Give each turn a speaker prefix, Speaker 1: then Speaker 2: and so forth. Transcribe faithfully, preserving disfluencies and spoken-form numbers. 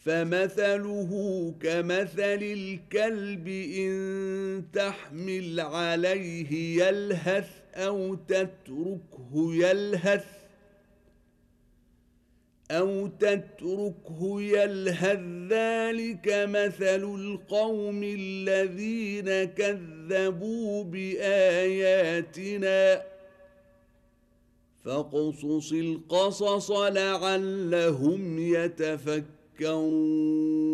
Speaker 1: فمثله كمثل الكلب إن تحمل عليه يلهث أو تتركه يلهث أو تتركه يلهث ذلك مثل القوم الذين كذبوا بآياتنا فاقصص القصص لعلهم يتفكرون